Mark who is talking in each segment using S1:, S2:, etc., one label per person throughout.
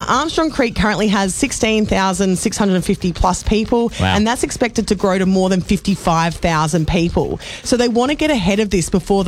S1: Armstrong Creek currently has 16,650 plus people,
S2: Wow.
S1: and that's expected to grow to more than 55,000 people. So they want to get ahead of this before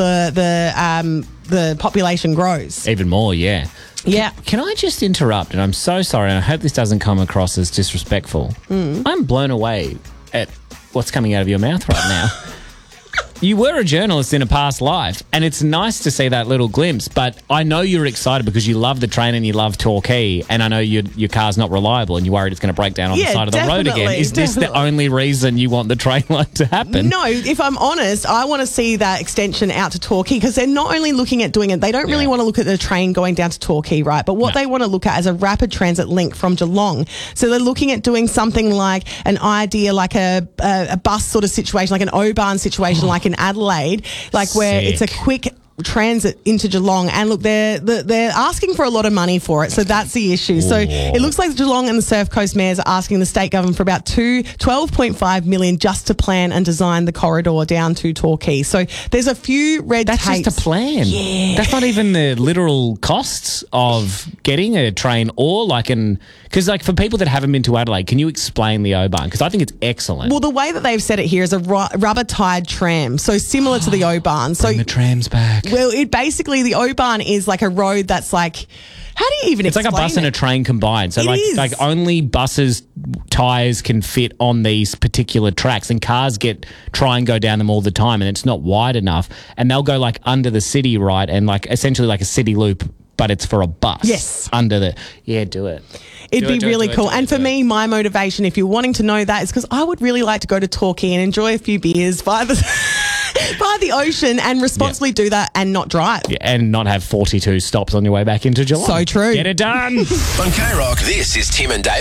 S1: the population grows.
S2: Even more, yeah.
S1: Yeah.
S2: Can I just interrupt? And I'm so sorry, and I hope this doesn't come across as disrespectful. I'm blown away at what's coming out of your mouth right now. You were a journalist in a past life, and it's nice to see that little glimpse, but I know you're excited because you love the train and you love Torquay, and I know your car's not reliable and you're worried it's going to break down on the side of the road again. Is this the only reason you want the train line to happen?
S1: No, if I'm honest, I want to see that extension out to Torquay because they're not only looking at doing it, they don't really want to look at the train going down to Torquay, right? But what they want to look at is a rapid transit link from Geelong. So they're looking at doing something like an idea, like a bus sort of situation, like an O-Bahn situation, like in Adelaide, like where it's a quick transit into Geelong. And look, they're asking for a lot of money for it, so that's the issue. So it looks like Geelong and the Surf Coast mayors are asking the state government for about $12.5 million just to plan and design the corridor down to Torquay. So there's a few red tapes.
S2: That's just a plan.
S1: Yeah.
S2: That's not even the literal costs of getting a train or because for people that haven't been to Adelaide, can you explain the O-Bahn? Because I think it's excellent.
S1: Well, the way that they've said it here is a rubber-tied tram, so similar to the O-Bahn. So
S2: Bring the trams back.
S1: Well, the O-Bahn is like a road that's like, how do you even
S2: It's like a bus and a train combined. So
S1: It is.
S2: like only buses' tyres can fit on these particular tracks, and cars try and go down them all the time, and it's not wide enough. And they'll go like under the city, right? And like essentially like a city loop, but it's for a bus.
S1: Yes.
S2: Under the... Yeah, do it.
S1: It'd be really cool. And for me, my motivation, if you're wanting to know that, is because I would really like to go to Torquay and enjoy a few beers by the by the ocean and responsibly do that and not drive.
S2: Yeah, and not have 42 stops on your way back into Geelong.
S1: So true.
S2: Get it done.
S3: On K-Rock, this is Tim and Dave.